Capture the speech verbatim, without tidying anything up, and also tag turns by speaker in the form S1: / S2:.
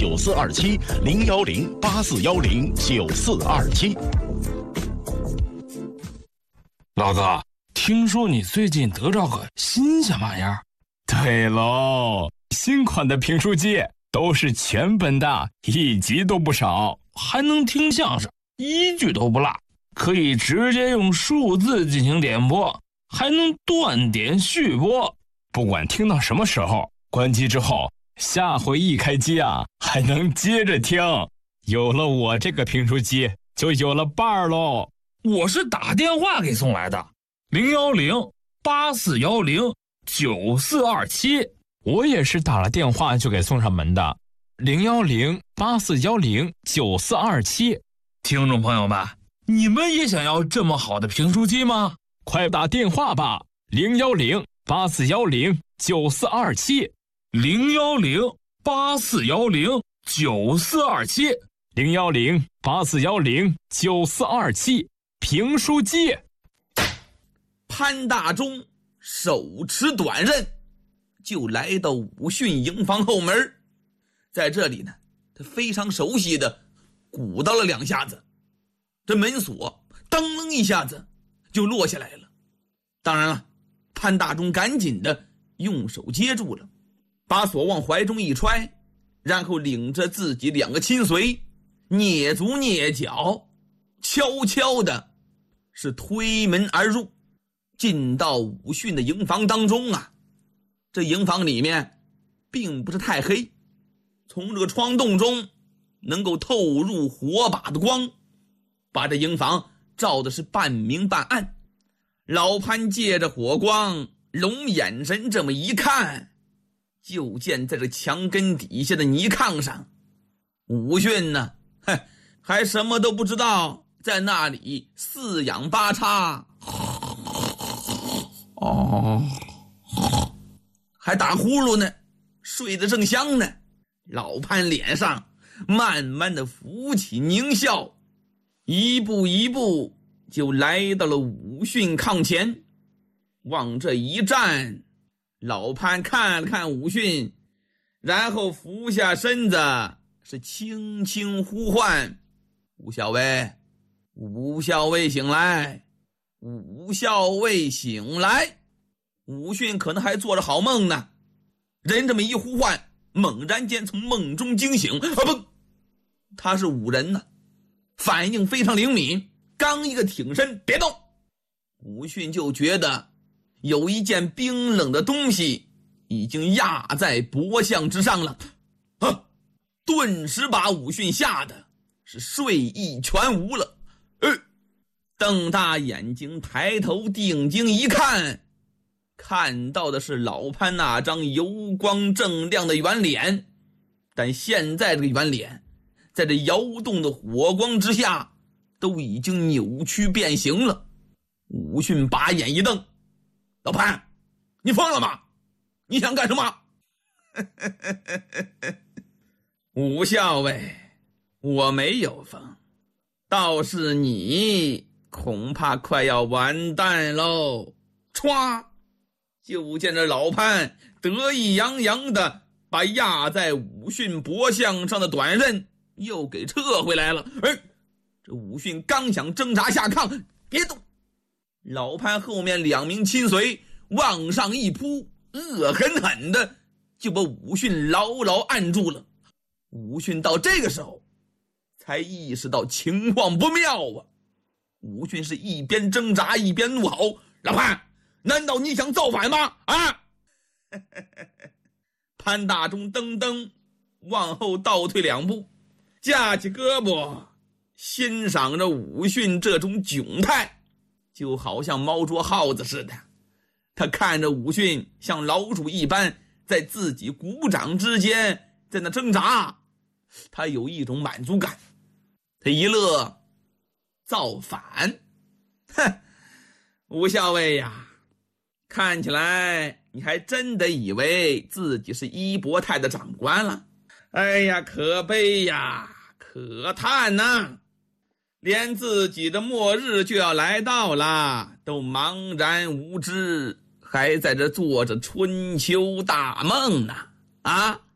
S1: 九四二七，零幺零八四幺零九四二七。
S2: 老哥，听说你最近得着个新鲜玩意儿？
S3: 对喽，新款的评书机都是全本的，一集都不少，
S2: 还能听相声，一句都不落，可以直接用数字进行点播，还能断点续播，
S3: 不管听到什么时候，关机之后下回一开机啊，还能接着听。有了我这个评书机，就有了伴儿喽。
S2: 我是打电话给送来的，零幺零八四幺零九四二七。
S3: 我也是打了电话就给送上门的，零幺零八四幺零九四二七。
S2: 听众朋友们，你们也想要这么好的评书机吗？
S3: 快打电话吧，零幺零八四幺零九四二七，
S2: 零幺零八四幺零九四二七，
S3: 零幺零八四幺零九四二七。评书机。
S4: 潘大忠手持短刃，就来到武训营房后门，在这里呢，他非常熟悉的鼓捣了两下子，这门锁噔楞一下子就落下来了。当然了，潘大忠赶紧的用手接住了，把锁往怀中一揣，然后领着自己两个亲随，蹑足蹑脚，悄悄的是推门而入，进到武训的营房当中啊。这营房里面并不是太黑，从这个窗洞中能够透入火把的光，把这营房照的是半明半暗。老潘借着火光龙眼神这么一看，就见在这墙根底下的泥炕上，武训呢，嘿，还什么都不知道，在那里四仰八叉，哦，还打呼噜呢，睡得正香呢。老潘脸上慢慢的浮起狞笑，一步一步就来到了武训炕前，往这一站，老潘看了看武训，然后俯下身子，是轻轻呼唤：吴校尉，吴校尉醒来，吴校尉醒来。武训可能还做着好梦呢，人这么一呼唤，猛然间从梦中惊醒。啊不，他是武人呢，反应非常灵敏，刚一个挺身，别动，武训就觉得有一件冰冷的东西已经压在脖项之上了，啊！顿时把武训吓得是睡意全无了。呃，瞪大眼睛抬头定睛一看，看到的是老潘那张油光锃亮的圆脸，但现在这个圆脸在这摇动的火光之下都已经扭曲变形了。武训把眼一瞪：老潘，你疯了吗？你想干什么？武校尉，我没有疯，倒是你恐怕快要完蛋喽。歘，就见这老潘得意洋洋的把压在武训脖项上的短刃又给撤回来了。哎，这武训刚想挣扎下炕，别动，老潘后面两名亲随往上一扑，恶狠狠的就把武训牢牢按住了。武训到这个时候才意识到情况不妙啊！武训是一边挣扎一边怒吼：老潘，难道你想造反吗？啊！潘大忠噔噔往后倒退两步，架起胳膊欣赏着武训这种窘态，就好像猫捉耗子似的。他看着武训像老鼠一般在自己鼓掌之间在那挣扎，他有一种满足感。他一乐：造反？哼，吴校尉呀，看起来你还真的以为自己是伊伯泰的长官了。哎呀，可悲呀，可叹呐！连自己的末日就要来到了，都茫然无知，还在这做着春秋大梦呢。啊，